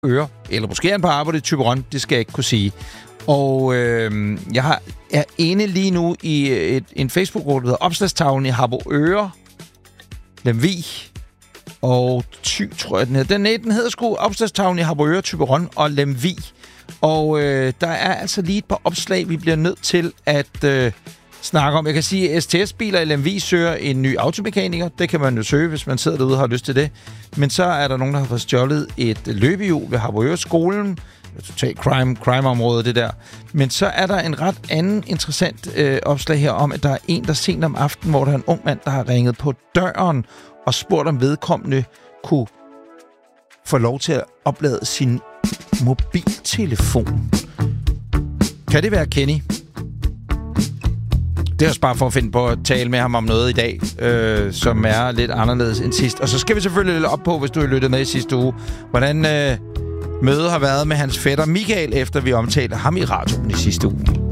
Harboøre. Eller måske er han på arbejde i Thyborøn, det skal jeg ikke kunne sige. Og jeg er inde lige nu i en Facebook-gruppe, der hedder Opslagstavlen i Harboøre, Lemvig og Thy, tror jeg, den hedder. Den hedder sgu Opslagstavlen i Harboøre, Thyborøn og Lemvig. Og der er altså lige et par opslag, vi bliver nødt til at snakke om. Jeg kan sige, at STS-biler i Lemvig søger en ny automekaniker. Det kan man jo søge, hvis man sidder derude og har lyst til det. Men så er der nogen, der har fået stjålet et løbehjul ved Harboøre-skolen. Totalt crime-område, det der. Men så er der en ret anden interessant opslag her om, at der er en, der sent om aftenen, hvor der er en ung mand, der har ringet på døren og spurgt, om vedkommende kunne få lov til at oplade sin mobiltelefon. Kan det være Kenny? Det er også bare for at finde på at tale med ham om noget i dag, som er lidt anderledes end sidst. Og så skal vi selvfølgelig lidt op på, hvis du har lyttet med i sidste uge, hvordan mødet har været med hans fætter Michael, efter vi omtalte ham i radioen i sidste uge.